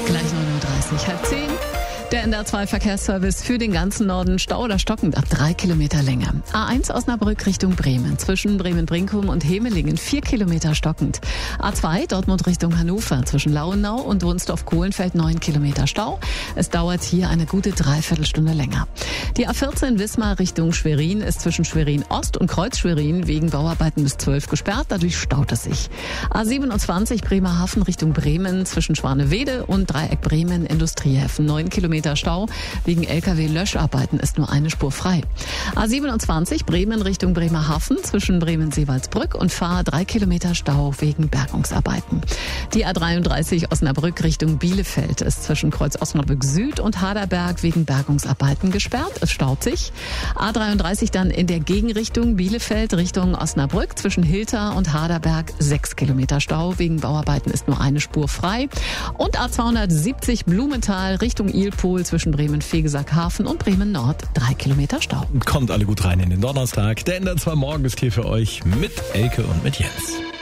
Gleich 9:30 Uhr, halb 10. Der NDR2-Verkehrsservice für den ganzen Norden. Stau oder stockend ab 3 Kilometer Länge. A1 Osnabrück Richtung Bremen. Zwischen Bremen-Brinkum und Hemelingen 4 Kilometer stockend. A2 Dortmund Richtung Hannover. Zwischen Lauenau und Wunsdorf-Kohlenfeld 9 Kilometer Stau. Es dauert hier eine gute Dreiviertelstunde länger. Die A14 Wismar Richtung Schwerin ist zwischen Schwerin Ost und Kreuz Schwerin wegen Bauarbeiten bis 12 gesperrt. Dadurch staut es sich. A27 Bremerhaven Richtung Bremen. Zwischen Schwanewede und Dreieck Bremen Industriehäfen 9 Kilometer Stau. Wegen LKW-Löscharbeiten ist nur eine Spur frei. A27 Bremen Richtung Bremerhaven zwischen Bremen-Seewaldsbrück und Fahr 3 Kilometer Stau wegen Bergungsarbeiten. Die A33 Osnabrück Richtung Bielefeld ist zwischen Kreuz Osnabrück Süd und Haderberg wegen Bergungsarbeiten gesperrt. Es staut sich. A33 dann in der Gegenrichtung Bielefeld Richtung Osnabrück zwischen Hilter und Haderberg 6 Kilometer Stau. Wegen Bauarbeiten ist nur eine Spur frei. Und A270 Blumenthal Richtung Ilpool zwischen Bremen-Fegesack-Hafen und Bremen-Nord 3 Kilometer Stau. Kommt alle gut rein in den Donnerstag. Der NDR2 Morgen ist hier für euch mit Elke und mit Jens.